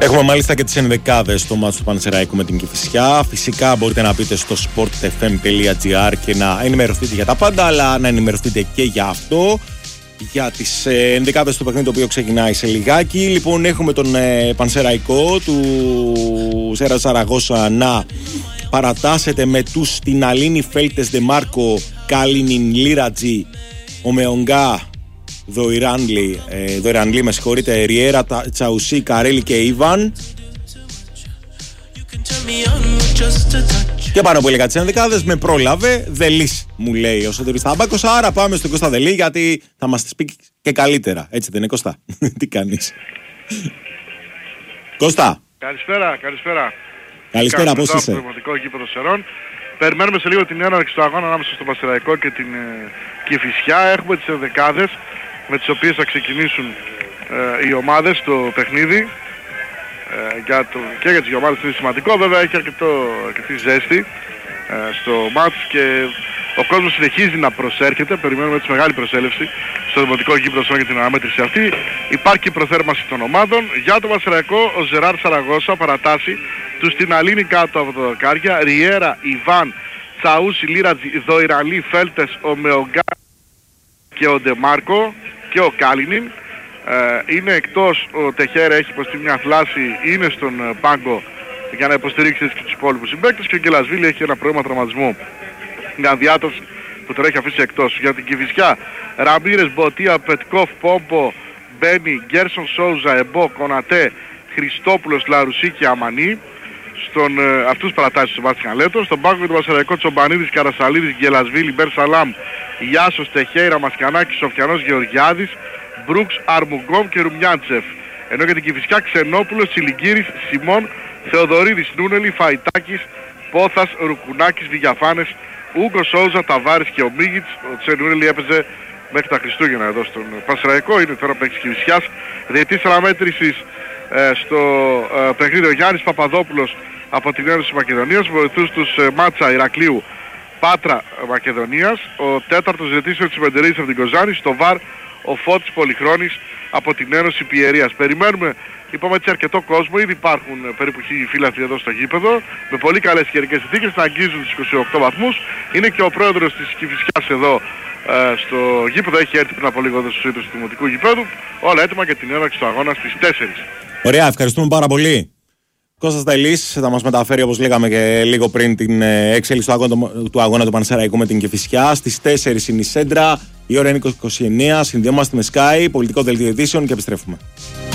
Έχουμε μάλιστα και τις ενδεκάδες στο μάτσο του Πανσεραϊκού με την Κηφισιά. Φυσικά μπορείτε να μπείτε στο sportfm.gr και να ενημερωθείτε για τα πάντα, αλλά να ενημερωθείτε και για αυτό, για τις ενδεκάδες του παιχνίδι, το οποίο ξεκινάει σε λιγάκι. Λοιπόν, έχουμε τον Πανσεραϊκό του Σέρα Σαραγώσα να παρατάσσεται με τους Τιναλίνι, Φέλτες, Ντεμάρκο, Κάλινιν, Λίρατζι, Ομεονγκά, Δοϊρανλή, με συγχωρείτε, Ριέρα, Τσαουσί, Καρέλη και Ιβάν. Και πάνω από λίγα τις ενδεκάδες με πρόλαβε Δελής, μου λέει ο Σωτήρης Ταμπάκος. Άρα πάμε στον Κώστα Δελή, γιατί θα μας τις πει και καλύτερα. Έτσι δεν είναι, Κώστα? Τι κάνεις? Κώστα. Καλησπέρα. Καλησπέρα, πώς είσαι? Πνευματικό γήπεδο Σερών. Περιμένουμε σε λίγο την έναρξη του αγώνα ανάμεσα στον Πανσεραϊκό και την Κηφισιά. Έχουμε τις ενδεκάδες με τις οποίες θα ξεκινήσουν οι ομάδες στο παιχνίδι. Και για τις δύο ομάδες είναι σημαντικό. Βέβαια έχει αρκετή ζέστη στο μάτς και ο κόσμος συνεχίζει να προσέρχεται. Περιμένουμε έτσι μεγάλη προσέλευση στο δημοτικό γήπεδο Σερών για την αναμέτρηση αυτή. Υπάρχει η προθέρμανση των ομάδων. Για το Πανσεραϊκό ο Ζεράρ Σαραγώσα παρατάσσει τους Τιναλίνι κάτω από το δοκάρια. Ριέρα, Ιβάν, Τσαούσι, Λίρατζι, Δοϊραλή, Φέλτες, ο Μεογκά και ο Ντεμάρκο και ο Κάλινιν. Είναι εκτός ο Τεχέρα, έχει υποστεί μια θλάση, είναι στον πάγκο για να υποστηρίξει και τους υπόλοιπους συμπαίκτες, και ο Γκελασβίλη έχει ένα πρόβλημα τραυματισμού, μια διάταση που τον έχει αφήσει εκτός. Για την Κηφισιά, Ραμπίρες, Μποτία, Πετκόφ, Πόμπο, Μπένι, Γκέρσον, Σόουζα, Εμπό, Κονατέ, Χριστόπουλος, Λαρουσί και Αμανί. Αυτούς παρατάσσει του Σεβάστιαν Λέτο. Στον πάγκο του Πανσεραϊκού, Τσομπανίδης, Καρασαλίδης, Γκελασβίλη, Μπέρ Σαλάμ, Γιάσος, Τεχέιρα, Μασκανάκης, Σοφιανός, Γεωργιάδης, Μπρούξ, Αρμουγκόμ και Ρουμιάντσεφ. Ενώ για την Κηφισιά, Ξενόπουλος, Τσιλιγκύρης, Σιμών, Θεοδωρίδης, Νούνελη, Φαϊτάκης, Πόθας, Ρουκουνάκης, Βηγιαφάνες, Ούγκο, Σόουζα, Ταβάρης και ο Μίγιτς. Ο Τσενούνελη έπαιζε μέχρι τα Χριστούγεννα εδώ στον Πανσεραϊκό, είναι τώρα παίκτης Κηφισιάς. Διετής αναμέτρησης στο παιχνίδι ο Γιάννης Παπαδόπουλος από την Ένωση Μακεδονίας, βοηθούς τους Μάτσα Ηρακλείου, Πάτρα Μακεδονίας. Ο τέταρτος διετής ο Τσιμεντερίδης από την Κοζάνη. Στο ΒΑΡ ο Φώτης Πολυχρόνης από την Ένωση Πιερίας. Περιμένουμε, είπαμε έτσι, αρκετό κόσμο. Ήδη υπάρχουν περίπου 1000 φίλαθλοι εδώ στο γήπεδο με πολύ καλές καιρικές συνθήκες να αγγίζουν τους 28 βαθμούς. Είναι και ο πρόεδρος της Κηφισιάς εδώ στο γήπεδο, έχει έρθει πριν από λίγο εδώ στους ίδρους του δημοτικού γηπέδου. Όλα έτοιμα για την έναρξη του αγώνα στις 4. Ωραία, ευχαριστούμε πάρα πολύ. Κώστας Δελής θα μας μεταφέρει, όπως λέγαμε και λίγο πριν, την εξέλιξη του αγώνα του Πανσεραϊκού με την Κηφισιά. Στις 4 είναι η Σέντρα, η ώρα είναι 29, συνδυόμαστε με Sky, πολιτικό δελτίο ειδήσεων και επιστρέφουμε.